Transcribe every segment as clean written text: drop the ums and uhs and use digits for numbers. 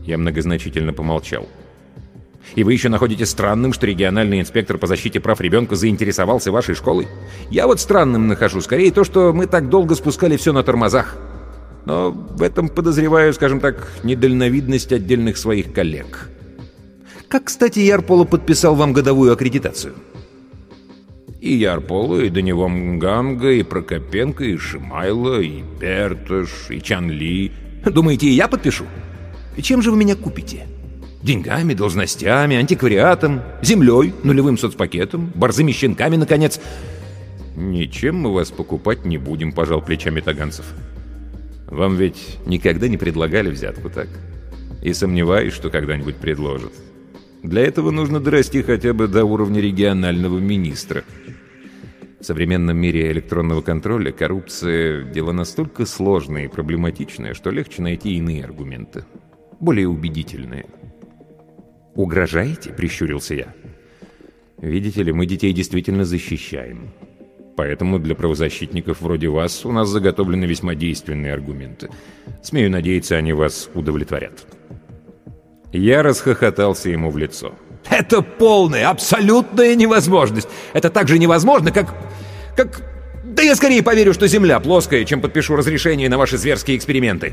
Я многозначительно помолчал. «И вы еще находите странным, что региональный инспектор по защите прав ребенка заинтересовался вашей школой? Я вот странным нахожу скорее то, что мы так долго спускали все на тормозах. Но в этом подозреваю, скажем так, недальновидность отдельных своих коллег. Как, кстати, Ярпола подписал вам годовую аккредитацию?» «И Ярпола, и до него Мганга, и Прокопенко, и Шимайло, и Берташ, и Чанли. Думаете, и я подпишу? И чем же вы меня купите? Деньгами, должностями, антиквариатом, землей, нулевым соцпакетом, борзыми щенками, наконец?» «Ничем мы вас покупать не будем», — пожал плечами Таганцев. «Вам ведь никогда не предлагали взятку, так? И сомневаюсь, что когда-нибудь предложат. Для этого нужно дорасти хотя бы до уровня регионального министра. В современном мире электронного контроля коррупция — дело настолько сложное и проблематичное, что легче найти иные аргументы, более убедительные». «Угрожаете?» — прищурился я. «Видите ли, мы детей действительно защищаем. Поэтому для правозащитников вроде вас у нас заготовлены весьма действенные аргументы. Смею надеяться, они вас удовлетворят». Я расхохотался ему в лицо. «Это полная, абсолютная невозможность! Это так же невозможно, как... Да я скорее поверю, что Земля плоская, чем подпишу разрешение на ваши зверские эксперименты!»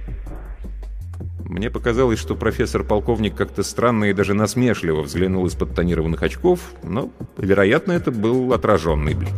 Мне показалось, что профессор-полковник как-то странно и даже насмешливо взглянул из-под тонированных очков, но, вероятно, это был отраженный блик.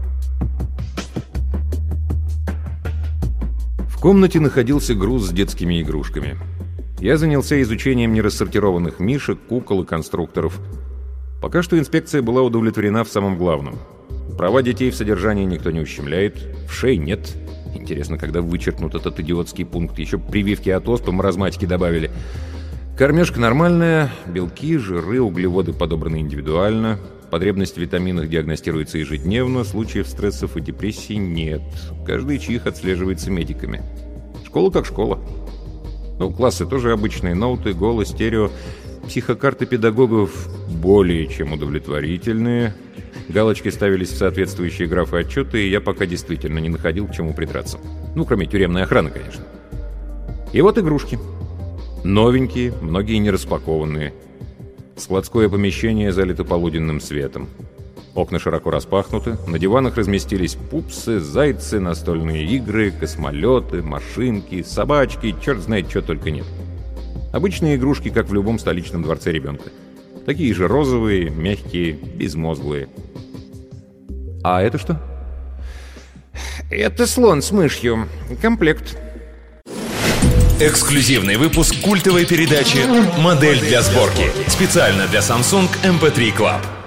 В комнате находился груз с детскими игрушками. Я занялся изучением нерассортированных мишек, кукол и конструкторов. Пока что инспекция была удовлетворена в самом главном. Права детей в содержании никто не ущемляет, вшей нет. Интересно, когда вычеркнут этот идиотский пункт, еще прививки от оспы, маразматики добавили. Кормежка нормальная, белки, жиры, углеводы подобраны индивидуально, потребность в витаминах диагностируется ежедневно, случаев стрессов и депрессий нет. Каждый чих отслеживается медиками. Школа как школа. Ну, классы тоже обычные, ноуты, голос, стерео. Психокарты педагогов более чем удовлетворительные. Галочки ставились в соответствующие графы отчета, и я пока действительно не находил, к чему придраться. Ну, кроме тюремной охраны, конечно. И вот игрушки. Новенькие, многие не распакованные. Складское помещение залито полуденным светом. Окна широко распахнуты, на диванах разместились пупсы, зайцы, настольные игры, космолеты, машинки, собачки, черт знает, что только нет. Обычные игрушки, как в любом столичном дворце ребенка. Такие же розовые, мягкие, безмозглые. А это что? Это слон с мышью. Комплект. Эксклюзивный выпуск культовой передачи «Модель для сборки». Специально для Samsung MP3 Club.